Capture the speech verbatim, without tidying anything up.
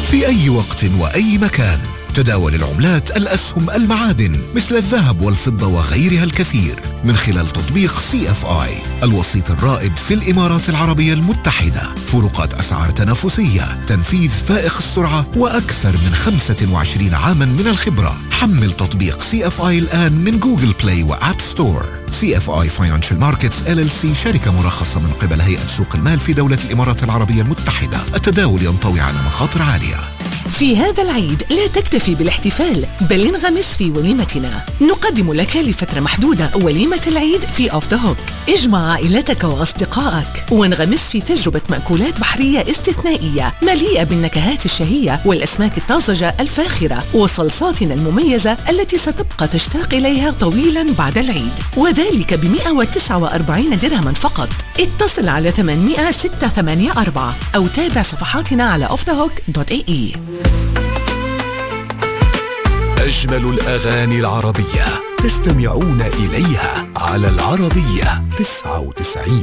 في أي وقت وأي مكان. تداول العملات، الأسهم، المعادن مثل الذهب والفضة وغيرها الكثير من خلال تطبيق سي اف آي، الوسيط الرائد في الإمارات العربية المتحدة. فروقات أسعار تنافسية، تنفيذ فائق السرعة، وأكثر من خمسة وعشرين عاما من الخبرة. حمل تطبيق سي اف آي الآن من جوجل بلاي وآب ستور. سي اف آي Financial Markets إل إل سي شركة مرخصة من قبل هيئة سوق المال في دولة الإمارات العربية المتحدة. التداول ينطوي على مخاطر عالية. في هذا العيد لا تكتفي بالاحتفال، بل انغمس في وليمتنا. نقدم لك لفترة محدودة وليمة العيد في أوف ذا هوك. اجمع عائلتك وأصدقائك وانغمس في تجربة مأكولات بحرية استثنائية مليئة بالنكهات الشهية والأسماك الطازجة الفاخرة وصلصاتنا المميزة التي ستبقى تشتاق إليها طويلا بعد العيد، وذلك ب مئة وتسعة وأربعين درهما فقط. اتصل على ثمانمئة ستة ثمانية أربعة أو تابع صفحاتنا على اوف ذا هوك دوت اي اي. أجمل الأغاني العربية تستمعون إليها على العربية تسعة وتسعين.